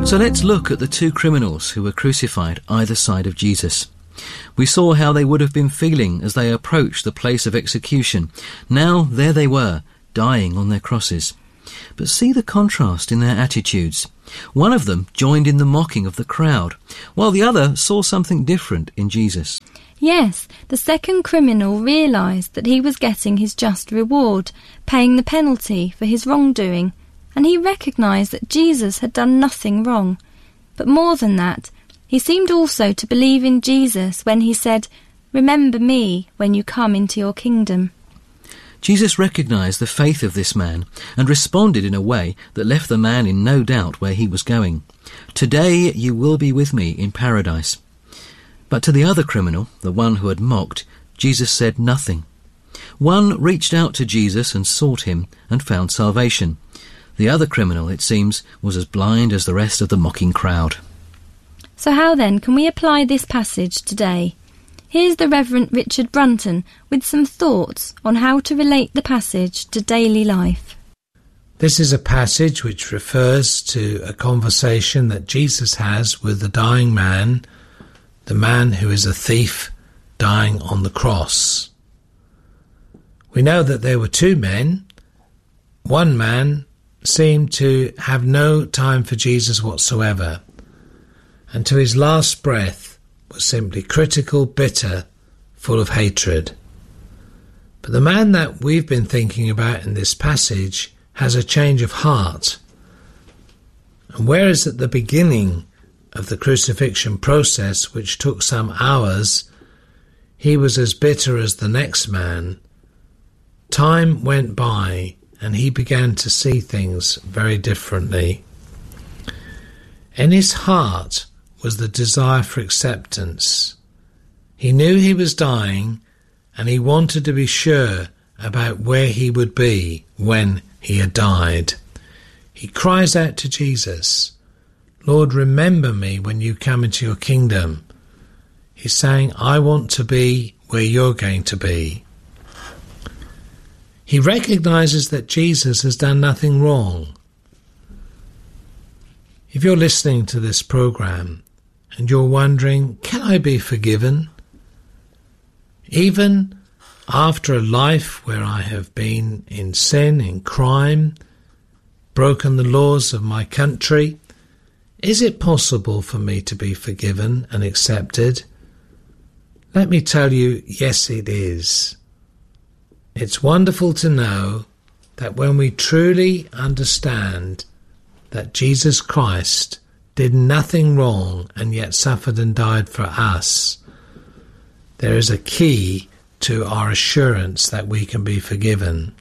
So let's look at the two criminals who were crucified either side of Jesus. We saw how they would have been feeling as they approached the place of execution. Now there they were, dying on their crosses. But see the contrast in their attitudes. One of them joined in the mocking of the crowd, while the other saw something different in Jesus. Yes, the second criminal realised that he was getting his just reward, paying the penalty for his wrongdoing, and he recognised that Jesus had done nothing wrong. But more than that, he seemed also to believe in Jesus when he said, "Remember me when you come into your kingdom." Jesus recognised the faith of this man and responded in a way that left the man in no doubt where he was going. "Today you will be with me in paradise." But to the other criminal, the one who had mocked, Jesus said nothing. One reached out to Jesus and sought him and found salvation. The other criminal, it seems, was as blind as the rest of the mocking crowd. So how then can we apply this passage today? Here's the Reverend Richard Brunton with some thoughts on how to relate the passage to daily life. This is a passage which refers to a conversation that Jesus has with the dying man, the man who is a thief dying on the cross. We know that there were two men. One man seemed to have no time for Jesus whatsoever, and to his last breath was simply critical, bitter, full of hatred. But the man that we've been thinking about in this passage has a change of heart. And whereas at the beginning of the crucifixion process, which took some hours, he was as bitter as the next man, time went by and he began to see things very differently. In his heart was the desire for acceptance. He knew he was dying and he wanted to be sure about where he would be when he had died. He cries out to Jesus, "Lord, remember me when you come into your kingdom." He's saying, I want to be where you're going to be. He recognises that Jesus has done nothing wrong. If you're listening to this program and you're wondering, can I be forgiven? Even after a life where I have been in sin, in crime, broken the laws of my country, is it possible for me to be forgiven and accepted? Let me tell you, yes, it is. It's wonderful to know that when we truly understand that Jesus Christ did nothing wrong and yet suffered and died for us, there is a key to our assurance that we can be forgiven.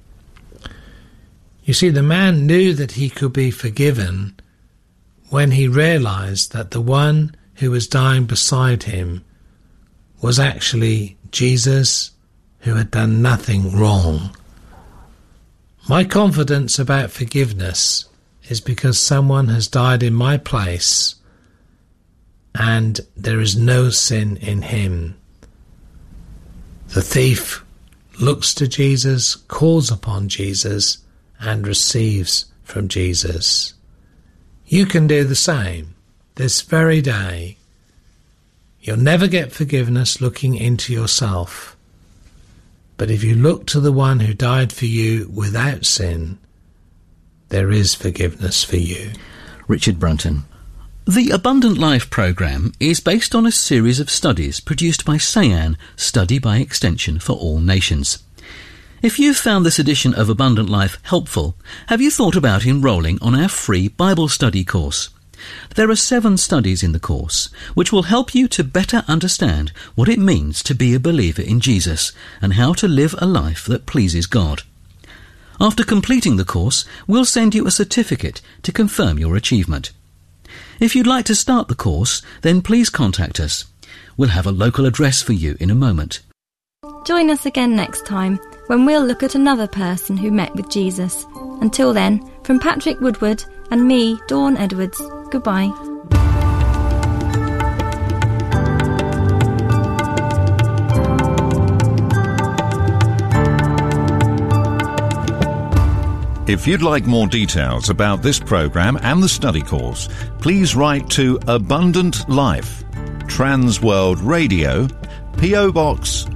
You see, the man knew that he could be forgiven when he realized that the one who was dying beside him was actually Jesus, who had done nothing wrong. My confidence about forgiveness is because someone has died in my place and there is no sin in him. The thief looks to Jesus, calls upon Jesus, and receives from Jesus. You can do the same this very day. You'll never get forgiveness looking into yourself. But if you look to the one who died for you without sin, there is forgiveness for you. Richard Brunton. The Abundant Life programme is based on a series of studies produced by SAYAN, Study by Extension for All Nations. If you've found this edition of Abundant Life helpful, have you thought about enrolling on our free Bible study course? There are 7 studies in the course which will help you to better understand what it means to be a believer in Jesus and how to live a life that pleases God. After completing the course, we'll send you a certificate to confirm your achievement. If you'd like to start the course, then please contact us. We'll have a local address for you in a moment. Join us again next time when we'll look at another person who met with Jesus. Until then, from Patrick Woodward and me, Dawn Edwards, goodbye. If you'd like more details about this programme and the study course, please write to Abundant Life, Transworld Radio, P.O. Box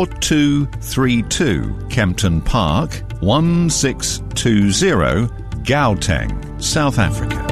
4232, Kempton Park, 1620, Gauteng, South Africa.